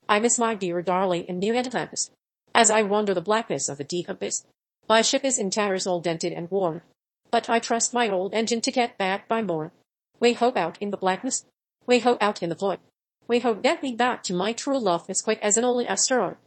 I miss my dear darling in New Atlantis. As I wander the blackness of the deep abyss, my ship is in tatters all dented and worn. But I trust my old engine to get back by morn. Way ho out in the blackness, way ho out in the void. Way ho get me back to my true love as quick as an old asteroid.